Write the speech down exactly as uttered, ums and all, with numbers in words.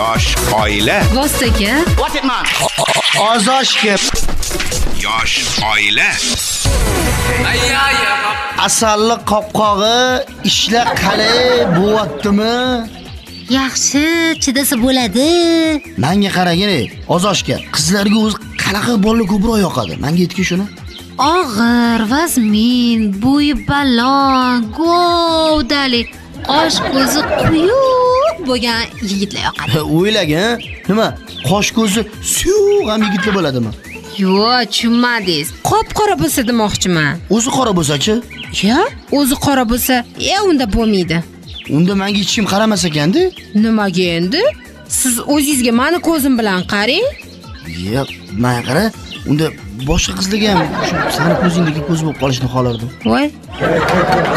Yosh oila. Vostoka. What it man? Ozoshka. Yosh oila. Asalli qopqog'i ishlar qalay bo'lyaptimi? Yaxshi, chidasa bo'ladi. Menga qaragin, Ozoshka. Qizlarga o'zi qanaqa bola ko'proq yoqadi? Menga aytki shuni. Og'ir, vazmin, bo'yi baland, govdali, qosh ko'zi quyuq bo'lgan yigitlar yoqadi. O'ylagin, nima? Qosh ko'zi suyuq ham yigitlar bo'ladimi? Yo'q, tushunmadingiz. Qop-qora bo'lsa demoqchiman. O'zi qora bo'lsa-chi? Ya, o'zi qora bo'lsa, e unda bo'lmaydi. Unda menga hech kim qaramas ekanda? Nimaga endi? Siz o'zingizga meni ko'zim bilan qarang. Yo'q, men qara, unda boshqa qizlarga ham shu sani ko'zingdagi ko'z bo'lib qolishni xolardim. Voy.